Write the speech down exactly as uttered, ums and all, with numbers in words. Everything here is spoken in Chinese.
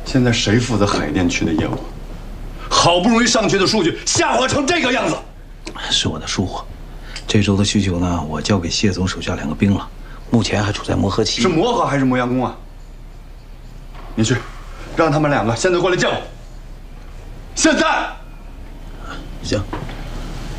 现在谁负责海淀区的业务？好不容易上去的数据，下滑成这个样子， 是我的疏忽。这周的需求呢，我交给谢总手下两个兵了，目前还处在磨合期。 是磨合还是磨洋工啊？你去，让他们两个现在过来见我。现在。 行。